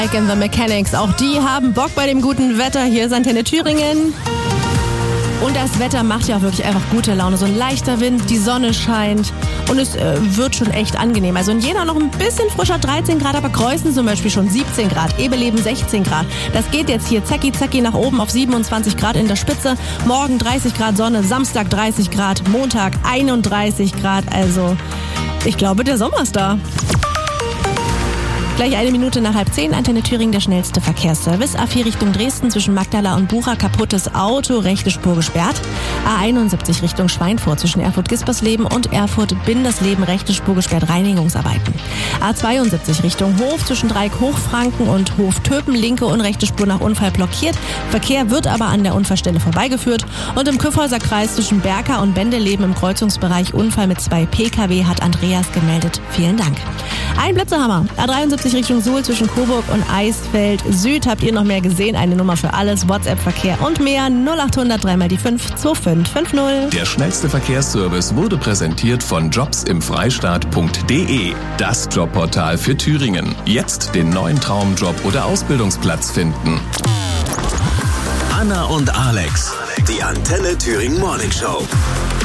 Like and the Mechanics, auch die haben Bock bei dem guten Wetter. Hier ist Antenne Thüringen. Und das Wetter macht ja auch wirklich einfach gute Laune. So ein leichter Wind, die Sonne scheint und es wird schon echt angenehm. Also in Jena noch ein bisschen frischer, 13 Grad, aber Kreuzen zum Beispiel schon 17 Grad, Ebeleben 16 Grad. Das geht jetzt hier zacki zacki nach oben auf 27 Grad in der Spitze. Morgen 30 Grad Sonne, Samstag 30 Grad, Montag 31 Grad. Also ich glaube, der Sommer ist da. Gleich 1 Minute nach 9:30, Antenne Thüringen, der schnellste Verkehrsservice. A4 Richtung Dresden zwischen Magdala und Bucha, kaputtes Auto, rechte Spur gesperrt. A71 Richtung Schweinfurt zwischen Erfurt-Gispersleben und Erfurt-Bindersleben, rechte Spur gesperrt, Reinigungsarbeiten. A72 Richtung Hof zwischen Dreieck-Hochfranken und Hof-Töpen, linke und rechte Spur nach Unfall blockiert. Verkehr wird aber an der Unfallstelle vorbeigeführt. Und im Kyffhäuser Kreis zwischen Berka und Bendeleben im Kreuzungsbereich Unfall mit 2 Pkw hat Andreas gemeldet. Vielen Dank. Ein Blitzerhammer. A73 Richtung Suhl zwischen Coburg und Eisfeld Süd. Habt ihr noch mehr gesehen? Eine Nummer für alles, WhatsApp-Verkehr und mehr. 0800 3 mal die 5 2550. Der schnellste Verkehrsservice wurde präsentiert von jobsimfreistaat.de. Das Jobportal für Thüringen. Jetzt den neuen Traumjob oder Ausbildungsplatz finden. Anna und Alex, die Antenne Thüringen Morning Show.